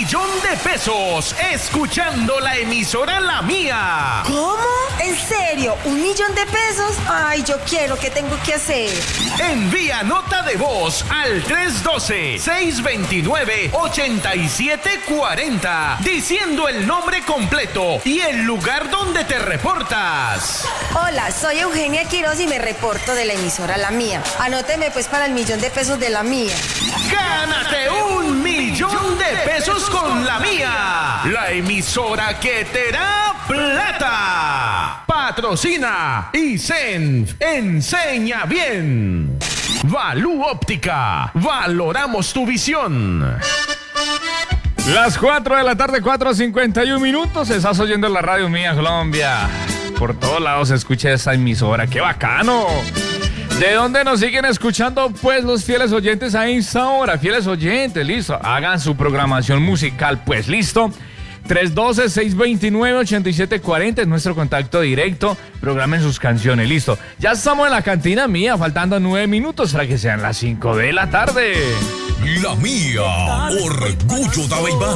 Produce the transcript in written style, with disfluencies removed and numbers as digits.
1.000.000 pesos escuchando la emisora La Mía. ¿Cómo? ¿En serio? ¿1.000.000 pesos? Ay, yo quiero. ¿Qué tengo que hacer? Envía nota de voz al 312-629-8740 diciendo el nombre completo y el lugar donde te reportas. Hola, soy Eugenia Quiroz y me reporto de la emisora La Mía. Anóteme pues para el 1.000.000 pesos de La Mía. ¡Gánate 1.000.000 pesos con La Mía! La emisora que te da plata. Patrocina Isenf. Enseña bien. Valú Óptica. Valoramos tu visión. Las 4 de la tarde, 4:51. Estás oyendo la Radio Mía Colombia. Por todos lados se escucha esa emisora. ¡Qué bacano! ¿De dónde nos siguen escuchando? Pues los fieles oyentes a esta hora. Fieles oyentes, listo. Hagan su programación musical, pues listo. 312-629-8740 es nuestro contacto directo. Programen sus canciones, listo. Ya estamos en la cantina mía, faltando 9 minutos para que sean las 5 de la tarde. La Mía, orgullo de Aveibán.